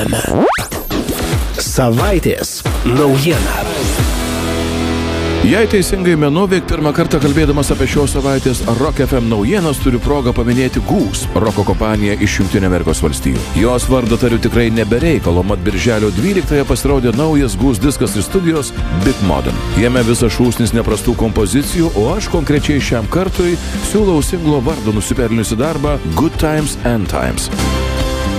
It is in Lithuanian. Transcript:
FM. Savaitės naujiena. Jei teisingai menu, veik pirmą kartą kalbėdamas apie šios savaitės Rock FM naujienas turiu progą paminėti Goose, roko kompaniją iš Jungtinių Amerikos valstijų. Jos vardą tariu tikrai nebereikalo, mat birželio 12-ąją pasirodė naujas Goose diskas iš studijos Big Modern. Jame visas šūsnis neprastų kompozicijų, o aš konkrečiai šiam kartui siūlau singlo vardo nusipelniusi darbą Good Times and Times.